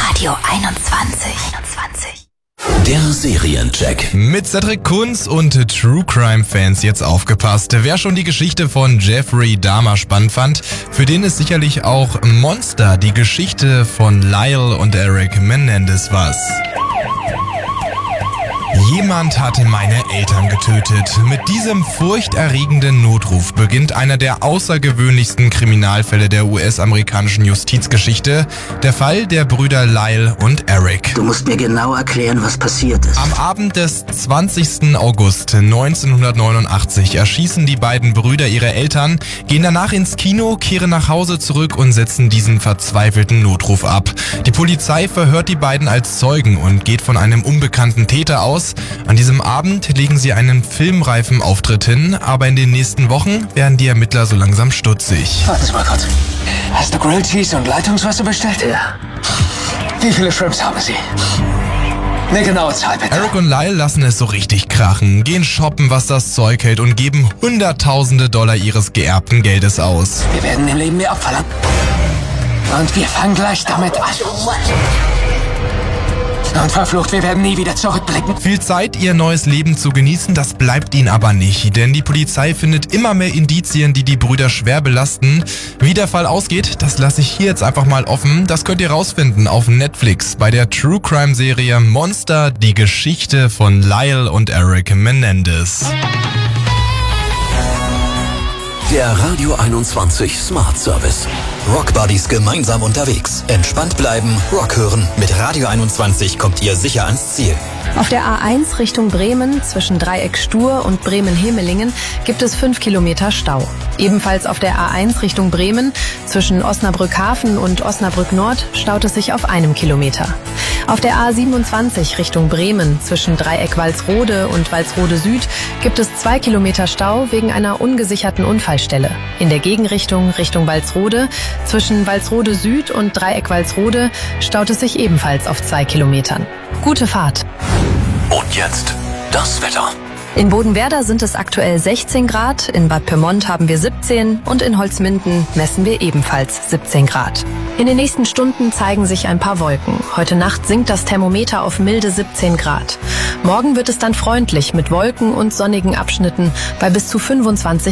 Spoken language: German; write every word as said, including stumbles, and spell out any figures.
Radio einundzwanzig. einundzwanzig. Der Seriencheck. Mit Cedric Kunz und True Crime Fans jetzt aufgepasst. Wer schon die Geschichte von Jeffrey Dahmer spannend fand, für den ist sicherlich auch Monster, die Geschichte von Lyle und Eric Menendez, was. Jemand hatte meine Eltern getötet. Mit diesem furchterregenden Notruf beginnt einer der außergewöhnlichsten Kriminalfälle der U S-amerikanischen Justizgeschichte, der Fall der Brüder Lyle und Eric. Du musst mir genau erklären, was passiert ist. Am Abend des zwanzigsten August neunzehnhundertneunundachtzig erschießen die beiden Brüder ihre Eltern, gehen danach ins Kino, kehren nach Hause zurück und setzen diesen verzweifelten Notruf ab. Die Polizei verhört die beiden als Zeugen und geht von einem unbekannten Täter aus. An diesem Abend legen sie einen filmreifen Auftritt hin, aber in den nächsten Wochen werden die Ermittler so langsam stutzig. Warten Sie mal kurz. Hast du Grilled Cheese und Leitungswasser bestellt? Ja. Wie viele Shrimps haben Sie? Eine genaue Zahl, bitte. Eric und Lyle lassen es so richtig krachen, gehen shoppen, was das Zeug hält und geben Hunderttausende Dollar ihres geerbten Geldes aus. Wir werden im Leben mehr abverlangen. Und wir fangen gleich damit an. Und verflucht, wir werden nie wieder zurückblicken. Viel Zeit, ihr neues Leben zu genießen, das bleibt ihnen aber nicht, denn die Polizei findet immer mehr Indizien, die die Brüder schwer belasten. Wie der Fall ausgeht, das lasse ich hier jetzt einfach mal offen. Das könnt ihr rausfinden auf Netflix bei der True Crime Serie Monster, die Geschichte von Lyle und Eric Menendez. Der Radio einundzwanzig Smart Service. Rock Buddies gemeinsam unterwegs. Entspannt bleiben, Rock hören. Mit Radio einundzwanzig kommt ihr sicher ans Ziel. Auf der A eins Richtung Bremen zwischen Dreieck Stur und Bremen-Hemelingen gibt es fünf Kilometer Stau. Ebenfalls auf der A eins Richtung Bremen zwischen Osnabrück-Hafen und Osnabrück-Nord staut es sich auf einem Kilometer. Auf der A siebenundzwanzig Richtung Bremen zwischen Dreieck Walsrode und Walsrode Süd gibt es zwei Kilometer Stau wegen einer ungesicherten Unfallstelle. In der Gegenrichtung Richtung Walsrode zwischen Walsrode Süd und Dreieck Walsrode staut es sich ebenfalls auf zwei Kilometern. Gute Fahrt. Und jetzt das Wetter. In Bodenwerder sind es aktuell sechzehn Grad, in Bad Pyrmont haben wir siebzehn und in Holzminden messen wir ebenfalls siebzehn Grad. In den nächsten Stunden zeigen sich ein paar Wolken. Heute Nacht sinkt das Thermometer auf milde siebzehn Grad. Morgen wird es dann freundlich mit Wolken und sonnigen Abschnitten bei bis zu fünfundzwanzig